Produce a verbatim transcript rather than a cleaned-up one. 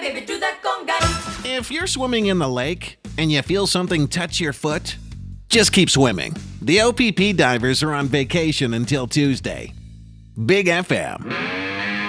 baby, do that conga. If you're swimming in the lake and you feel something touch your foot, just keep swimming. The O P P divers are on vacation until Tuesday. Big F M.